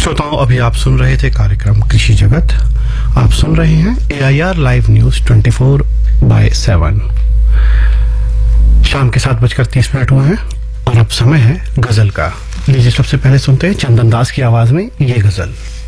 श्रोताओं, अभी आप सुन रहे थे कार्यक्रम कृषि जगत। आप सुन रहे हैं AIR लाइव न्यूज 24/7। शाम के 7:30 हुए हैं और अब समय है गजल का। लीजिए सबसे पहले सुनते हैं चंदन दास की आवाज में ये गजल।